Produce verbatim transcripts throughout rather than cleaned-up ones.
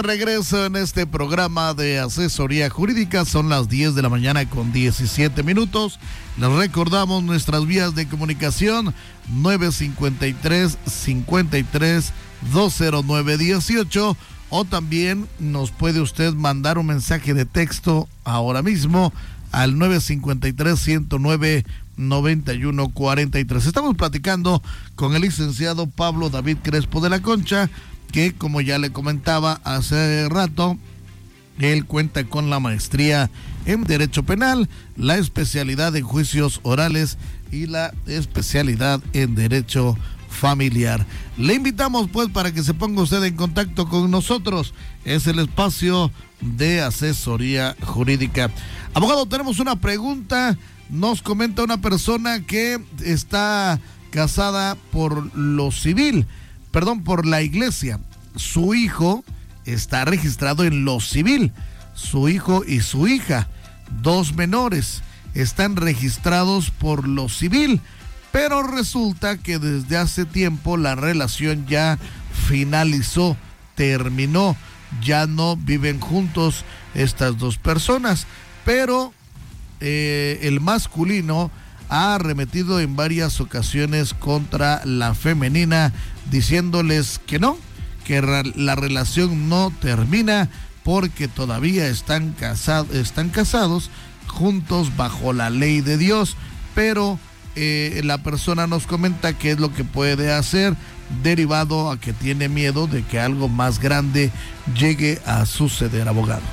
Regreso en este programa de asesoría jurídica. Son las diez de la mañana con diecisiete minutos. Les recordamos nuestras vías de comunicación: nueve cinco tres, cinco tres, dos cero nueve uno ocho, o también nos puede usted mandar un mensaje de texto ahora mismo al nueve cinco tres, ciento nueve, noventa y uno cuarenta y tres. Estamos platicando con el licenciado Pablo David Crespo de la Concha, que, como ya le comentaba hace rato, él cuenta con la maestría en Derecho Penal, la especialidad en Juicios Orales y la especialidad en Derecho Familiar. Le invitamos pues para que se ponga usted en contacto con nosotros. Es el espacio de asesoría jurídica. Abogado, tenemos una pregunta. Nos comenta una persona que está casada por lo civil, perdón, por la iglesia. Su hijo está registrado en lo civil. Su hijo y su hija, dos menores, están registrados por lo civil, pero resulta que desde hace tiempo la relación ya finalizó, terminó, ya no viven juntos estas dos personas, pero eh, el masculino ha arremetido en varias ocasiones contra la femenina, diciéndoles que no, que la relación no termina porque todavía están casados, están casados juntos bajo la ley de Dios, pero eh, la persona nos comenta qué es lo que puede hacer, derivado a que tiene miedo de que algo más grande llegue a suceder, abogado.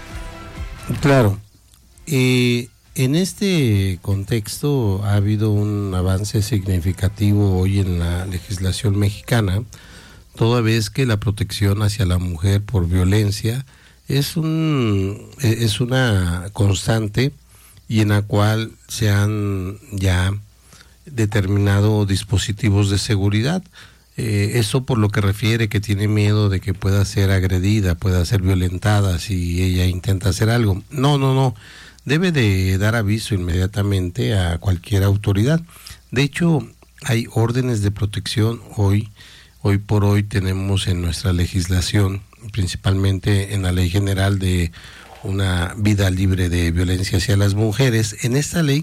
Claro, eh, en este contexto ha habido un avance significativo hoy en la legislación mexicana, toda vez que la protección hacia la mujer por violencia es un es una constante y en la cual se han ya determinado dispositivos de seguridad. Eh, eso por lo que refiere que tiene miedo de que pueda ser agredida, pueda ser violentada si ella intenta hacer algo. No, no, no. Debe de dar aviso inmediatamente a cualquier autoridad. De hecho, hay órdenes de protección hoy. Hoy por hoy tenemos en nuestra legislación, principalmente en la Ley General de una vida libre de violencia hacia las mujeres. En esta ley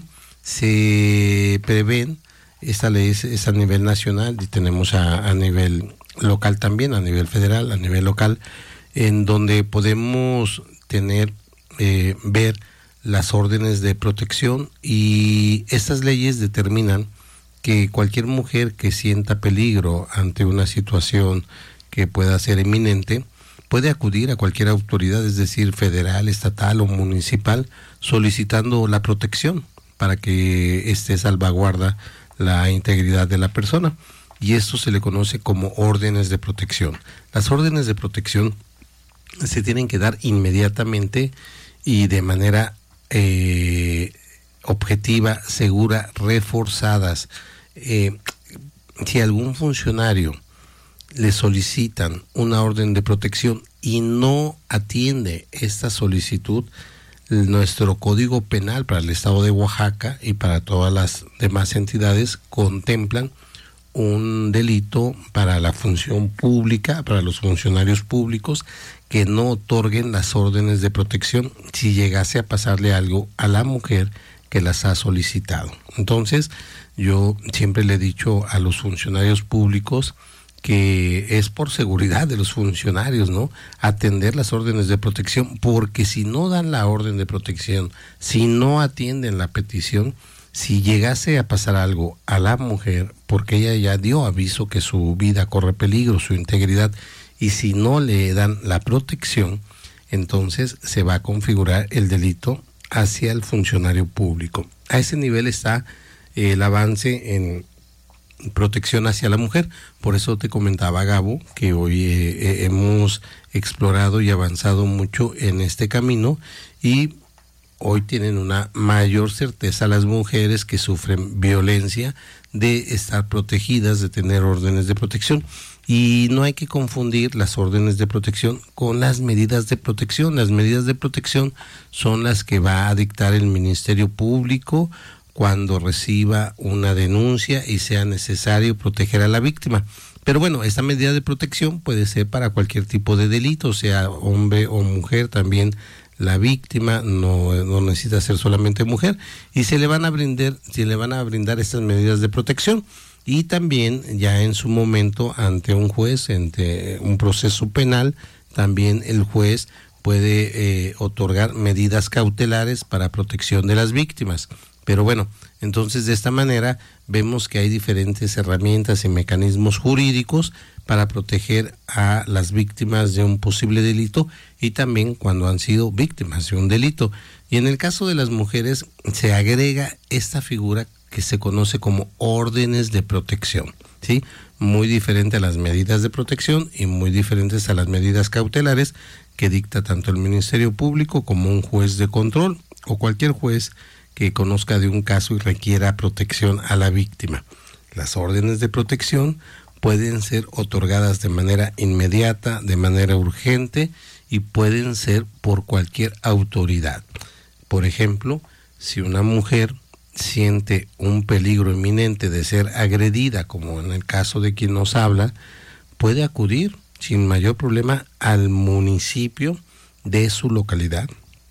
se prevén, esta ley es, es a nivel nacional y tenemos a, a nivel local también, a nivel federal, a nivel local, en donde podemos tener, eh, ver las órdenes de protección, y estas leyes determinan que cualquier mujer que sienta peligro ante una situación que pueda ser inminente puede acudir a cualquier autoridad, es decir, federal, estatal o municipal, solicitando la protección para que esté salvaguarda la integridad de la persona, y esto se le conoce como órdenes de protección. Las órdenes de protección se tienen que dar inmediatamente y de manera eh, objetiva, segura, reforzadas. Eh, si algún funcionario le solicitan una orden de protección y no atiende esta solicitud, nuestro Código Penal para el Estado de Oaxaca y para todas las demás entidades contemplan un delito para la función pública, para los funcionarios públicos que no otorguen las órdenes de protección si llegase a pasarle algo a la mujer que las ha solicitado. Entonces, yo siempre le he dicho a los funcionarios públicos que es por seguridad de los funcionarios, ¿no?, atender las órdenes de protección, porque si no dan la orden de protección, si no atienden la petición, si llegase a pasar algo a la mujer, porque ella ya dio aviso que su vida corre peligro, su integridad, y si no le dan la protección, entonces se va a configurar el delito hacia el funcionario público. A ese nivel está eh, el avance en protección hacia la mujer. Por eso te comentaba, Gabo, que hoy eh, eh, hemos explorado y avanzado mucho en este camino, y hoy tienen una mayor certeza las mujeres que sufren violencia de estar protegidas, de tener órdenes de protección. Y no hay que confundir las órdenes de protección con las medidas de protección. Las medidas de protección son las que va a dictar el Ministerio Público cuando reciba una denuncia y sea necesario proteger a la víctima. Pero bueno, esta medida de protección puede ser para cualquier tipo de delito, sea hombre o mujer, también la víctima no, no necesita ser solamente mujer, y se le van a brindar, se le van a brindar estas medidas de protección. Y también ya en su momento ante un juez, ante un proceso penal, también el juez puede eh, otorgar medidas cautelares para protección de las víctimas. Pero bueno, entonces de esta manera vemos que hay diferentes herramientas y mecanismos jurídicos para proteger a las víctimas de un posible delito y también cuando han sido víctimas de un delito. Y en el caso de las mujeres se agrega esta figura que se conoce como órdenes de protección, ¿sí? Muy diferente a las medidas de protección y muy diferentes a las medidas cautelares que dicta tanto el Ministerio Público como un juez de control o cualquier juez que conozca de un caso y requiera protección a la víctima. Las órdenes de protección pueden ser otorgadas de manera inmediata, de manera urgente y pueden ser por cualquier autoridad. Por ejemplo, si una mujer siente un peligro inminente de ser agredida, como en el caso de quien nos habla, puede acudir sin mayor problema al municipio de su localidad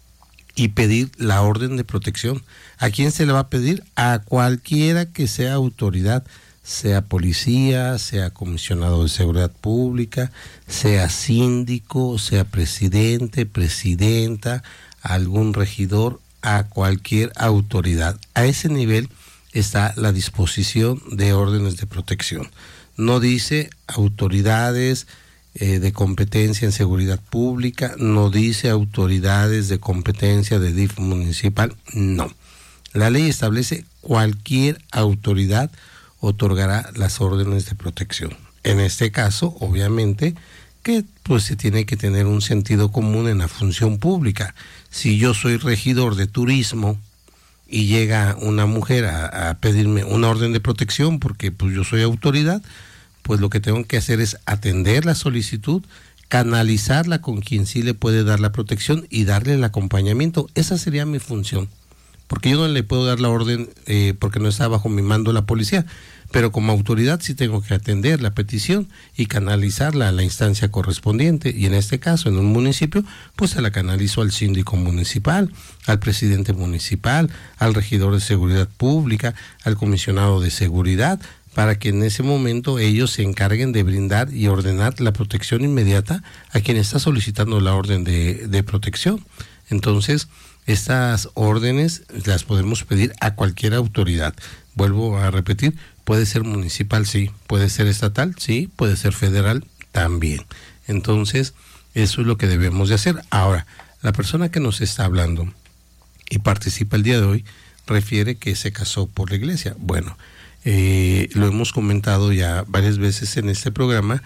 y pedir la orden de protección. ¿A quién se le va a pedir? A cualquiera que sea autoridad, sea policía, sea comisionado de seguridad pública, sea síndico, sea presidente, presidenta, algún regidor, a cualquier autoridad. A ese nivel está la disposición de órdenes de protección. No dice autoridades eh, de competencia en seguridad pública, no dice autoridades de competencia de D I F municipal, no. La ley establece cualquier autoridad otorgará las órdenes de protección. En este caso, obviamente, que pues se tiene que tener un sentido común en la función pública. Si yo soy regidor de turismo y llega una mujer a, a pedirme una orden de protección porque pues yo soy autoridad, pues lo que tengo que hacer es atender la solicitud, canalizarla con quien sí le puede dar la protección y darle el acompañamiento. Esa sería mi función, porque yo no le puedo dar la orden eh, porque no está bajo mi mando la policía, pero como autoridad sí tengo que atender la petición y canalizarla a la instancia correspondiente, y en este caso en un municipio pues se la canalizo al síndico municipal, al presidente municipal, al regidor de seguridad pública, al comisionado de seguridad, para que en ese momento ellos se encarguen de brindar y ordenar la protección inmediata a quien está solicitando la orden de, de protección. Entonces, estas órdenes las podemos pedir a cualquier autoridad. Vuelvo a repetir, puede ser municipal, sí, puede ser estatal, sí, puede ser federal, también. Entonces, eso es lo que debemos de hacer. Ahora, la persona que nos está hablando y participa el día de hoy refiere que se casó por la iglesia. Bueno, eh, lo hemos comentado ya varias veces en este programa,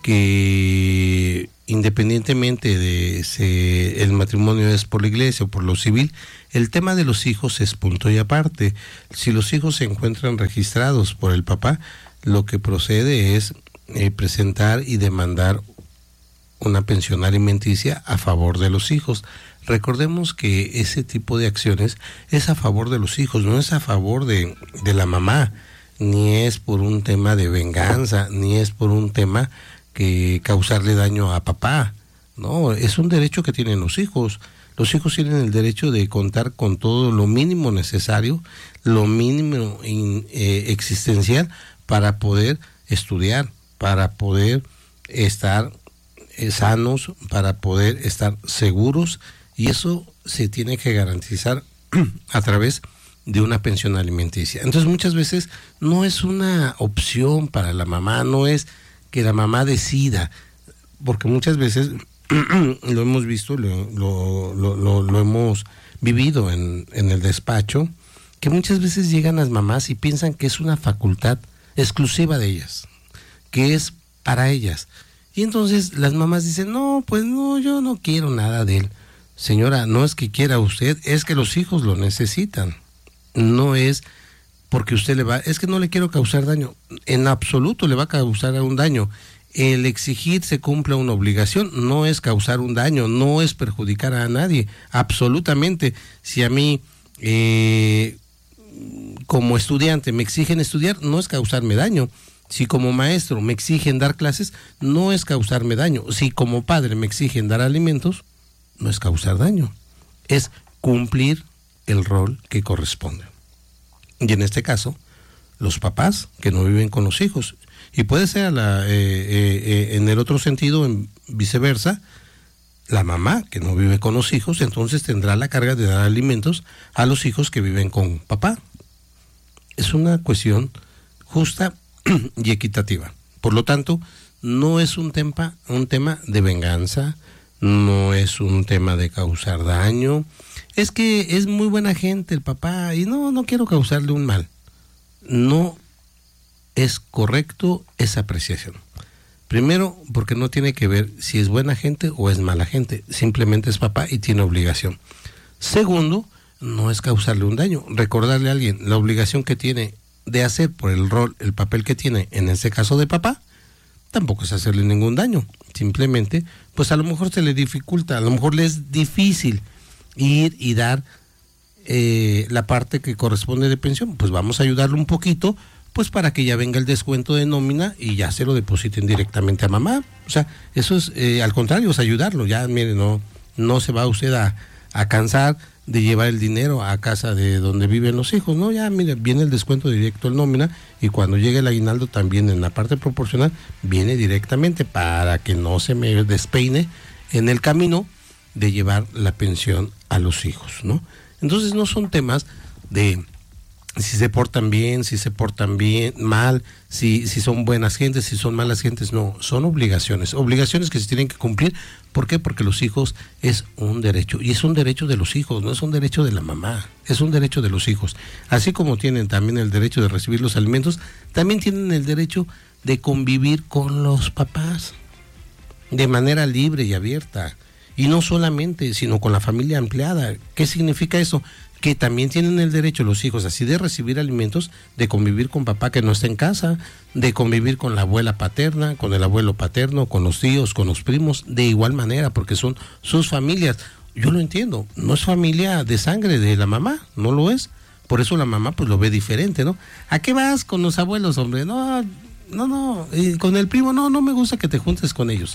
que independientemente de si el matrimonio es por la iglesia o por lo civil, el tema de los hijos es punto y aparte. Si los hijos se encuentran registrados por el papá, lo que procede es eh, presentar y demandar una pensión alimenticia a favor de los hijos. Recordemos que ese tipo de acciones es a favor de los hijos, no es a favor de, de la mamá, ni es por un tema de venganza, ni es por un tema que causarle daño a papá. No, es un derecho que tienen los hijos. Los hijos tienen el derecho de contar con todo lo mínimo necesario, lo mínimo in, eh, existencial para poder estudiar, para poder estar eh, sanos, para poder estar seguros, y eso se tiene que garantizar a través de una pensión alimenticia. Entonces muchas veces no es una opción para la mamá, no es que la mamá decida, porque muchas veces lo hemos visto, lo, lo, lo, lo, lo hemos vivido en, en el despacho, que muchas veces llegan las mamás y piensan que es una facultad exclusiva de ellas, que es para ellas. Y entonces las mamás dicen, no, pues no, yo no quiero nada de él. Señora, no es que quiera usted, es que los hijos lo necesitan. No es porque usted le va, es que no le quiero causar daño. En absoluto le va a causar un daño. El exigir se cumpla una obligación, no es causar un daño, no es perjudicar a nadie, absolutamente. Si a mí, eh, como estudiante, me exigen estudiar, no es causarme daño, Si como maestro me exigen dar clases, no es causarme daño. Si como padre me exigen dar alimentos, no es causar daño. Es cumplir el rol que corresponde. Y en este caso, los papás que no viven con los hijos. Y puede ser a la, eh, eh, eh, en el otro sentido, en viceversa, la mamá que no vive con los hijos, entonces tendrá la carga de dar alimentos a los hijos que viven con papá. Es una cuestión justa y equitativa. Por lo tanto, no es un tema, un tema de venganza, no es un tema de causar daño. Es que es muy buena gente el papá y no, no quiero causarle un mal. No es correcto esa apreciación. Primero, porque no tiene que ver si es buena gente o es mala gente. Simplemente es papá y tiene obligación. Segundo, no es causarle un daño. Recordarle a alguien la obligación que tiene de hacer por el rol, el papel que tiene, en este caso de papá, tampoco es hacerle ningún daño. Simplemente, pues a lo mejor se le dificulta, a lo mejor le es difícil ir y dar eh, la parte que corresponde de pensión. Pues vamos a ayudarle un poquito, pues para que ya venga el descuento de nómina y ya se lo depositen directamente a mamá. O sea, eso es, eh, al contrario, es ayudarlo. Ya, mire, no, no se va usted a, a cansar de llevar el dinero a casa de donde viven los hijos, ¿no? Ya, mire, viene el descuento directo en nómina y cuando llegue el aguinaldo también en la parte proporcional viene directamente para que no se me despeine en el camino de llevar la pensión a los hijos, ¿no? Entonces no son temas de si se portan bien, si se portan bien, mal, si, si son buenas gentes, si son malas gentes, no, son obligaciones, obligaciones que se tienen que cumplir. ¿Por qué? Porque los hijos es un derecho, y es un derecho de los hijos, no es un derecho de la mamá, es un derecho de los hijos. Así como tienen también el derecho de recibir los alimentos, también tienen el derecho de convivir con los papás de manera libre y abierta, y no solamente, sino con la familia ampliada. ¿Qué significa eso? Que también tienen el derecho los hijos, así de recibir alimentos, de convivir con papá que no está en casa, de convivir con la abuela paterna, con el abuelo paterno, con los tíos, con los primos, de igual manera, porque son sus familias. Yo lo entiendo, no es familia de sangre de la mamá, no lo es. Por eso la mamá pues lo ve diferente, ¿no? ¿A qué vas con los abuelos, hombre? No, no, no, y con el primo, no, no me gusta que te juntes con ellos.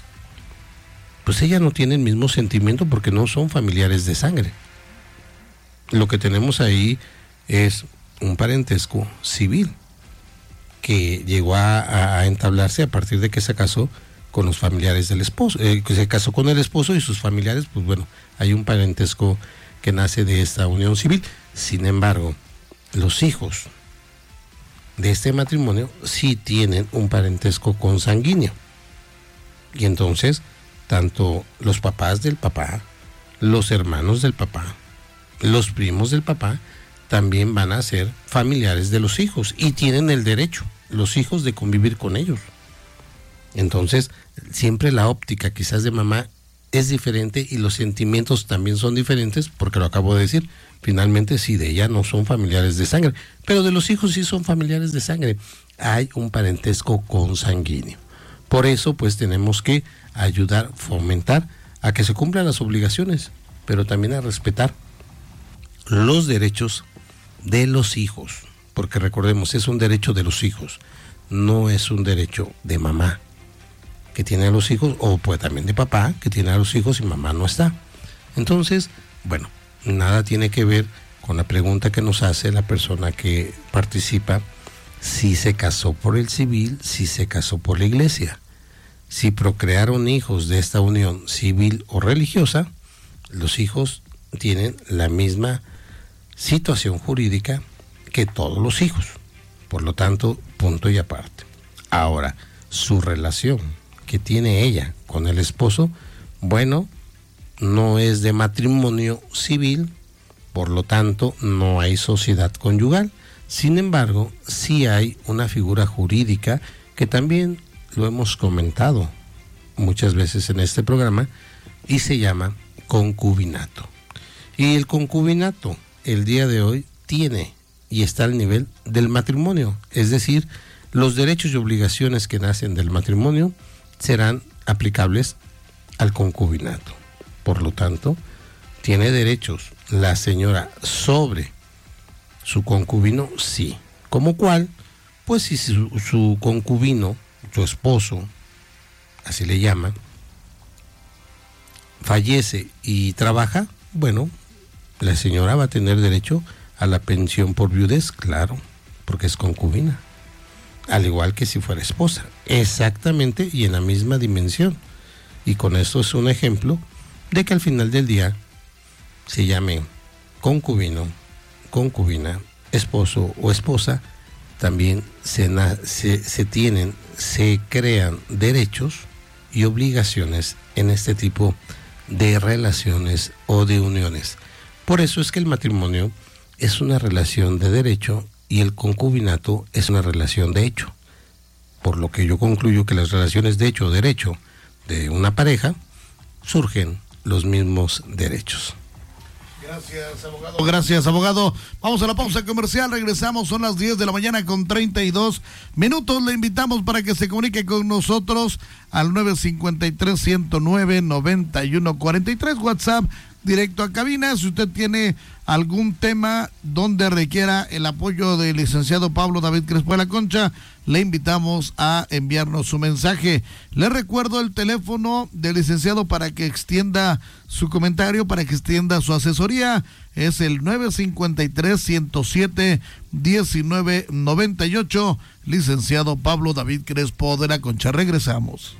Pues ella no tiene el mismo sentimiento porque no son familiares de sangre. Lo que tenemos ahí es un parentesco civil que llegó a, a entablarse a partir de que se casó con los familiares del esposo, eh, que se casó con el esposo y sus familiares, pues bueno, hay un parentesco que nace de esta unión civil. Sin embargo, los hijos de este matrimonio sí tienen un parentesco consanguíneo. Y entonces, tanto los papás del papá, los hermanos del papá, los primos del papá también van a ser familiares de los hijos y tienen el derecho, los hijos, de convivir con ellos. Entonces, siempre la óptica quizás de mamá es diferente y los sentimientos también son diferentes, porque lo acabo de decir, finalmente sí, de ella no son familiares de sangre, pero de los hijos sí son familiares de sangre. Hay un parentesco consanguíneo. Por eso, pues tenemos que ayudar, fomentar a que se cumplan las obligaciones, pero también a respetar los derechos de los hijos, porque recordemos, es un derecho de los hijos, no es un derecho de mamá que tiene a los hijos, o pues también de papá que tiene a los hijos y mamá no está. Entonces, bueno, nada tiene que ver con la pregunta que nos hace la persona que participa, si se casó por el civil, si se casó por la iglesia. Si procrearon hijos de esta unión civil o religiosa, los hijos tienen la misma situación jurídica que todos los hijos. Por lo tanto, punto y aparte. Ahora, su relación que tiene ella con el esposo, bueno, no es de matrimonio civil, por lo tanto, no hay sociedad conyugal. Sin embargo, sí hay una figura jurídica que también lo hemos comentado muchas veces en este programa y se llama concubinato. Y el concubinato el día de hoy tiene y está al nivel del matrimonio, es decir, los derechos y obligaciones que nacen del matrimonio serán aplicables al concubinato. Por lo tanto, ¿tiene derechos la señora sobre su concubino? Sí. ¿Cómo cuál? Pues si su, su concubino, su esposo, así le llaman, fallece y trabaja, bueno, la señora va a tener derecho a la pensión por viudez, claro, porque es concubina, al igual que si fuera esposa, exactamente y en la misma dimensión. Y con esto es un ejemplo de que al final del día se llame concubino, concubina, esposo o esposa, también se, se, se tienen, se crean derechos y obligaciones en este tipo de relaciones o de uniones. Por eso es que el matrimonio es una relación de derecho y el concubinato es una relación de hecho. Por lo que yo concluyo que las relaciones de hecho o derecho de una pareja surgen los mismos derechos. Gracias, abogado. Gracias, abogado. Vamos a la pausa comercial. Regresamos. Son las diez de la mañana con treinta y dos minutos. Le invitamos para que se comunique con nosotros al nueve cinco tres, ciento nueve, noventa y uno cuarenta y tres. WhatsApp directo a cabina. Si usted tiene algún tema donde requiera el apoyo del licenciado Pablo David Crespo de la Concha, le invitamos a enviarnos su mensaje. Le recuerdo el teléfono del licenciado para que extienda su comentario, para que extienda su asesoría. Es el nueve cinco tres, ciento siete, diecinueve noventa y ocho. Licenciado Pablo David Crespo de la Concha. Regresamos.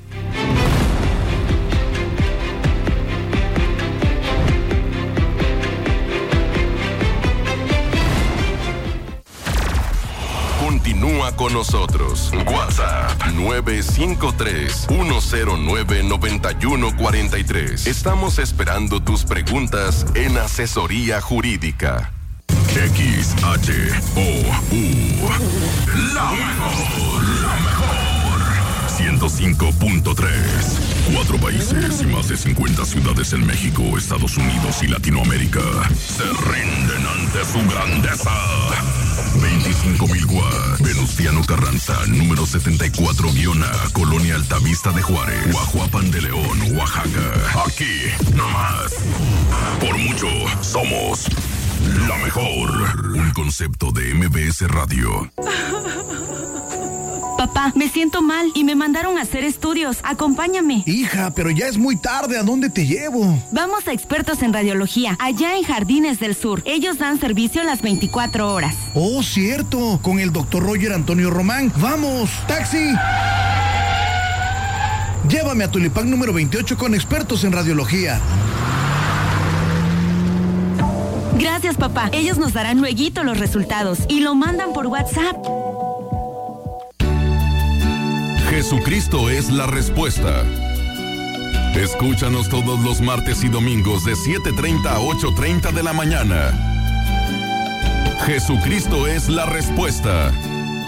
Continúa con nosotros. WhatsApp nueve cinco tres, uno cero nueve, nueve uno cuatro tres. Estamos esperando tus preguntas en Asesoría Jurídica. X H O U. La mejor, la mejor. ciento cinco punto tres. Cuatro países y más de cincuenta ciudades en México, Estados Unidos y Latinoamérica se rinden ante su grandeza. veinticinco mil watts. Venustiano Carranza, número setenta y cuatro A, Colonia Altavista de Juárez, Guajuapan de León, Oaxaca. Aquí, nomás. Por mucho, somos la mejor. Un concepto de M B S Radio. Papá, me siento mal y me mandaron a hacer estudios. Acompáñame. Hija, pero ya es muy tarde. ¿A dónde te llevo? Vamos a Expertos en Radiología, allá en Jardines del Sur. Ellos dan servicio las veinticuatro horas. Oh, cierto. Con el doctor Roger Antonio Román. ¡Vamos! ¡Taxi! Llévame a Tulipán número veintiocho con Expertos en Radiología. Gracias, papá. Ellos nos darán lueguito los resultados y lo mandan por WhatsApp. Jesucristo es la respuesta. Escúchanos todos los martes y domingos de siete treinta a ocho treinta de la mañana. Jesucristo es la respuesta.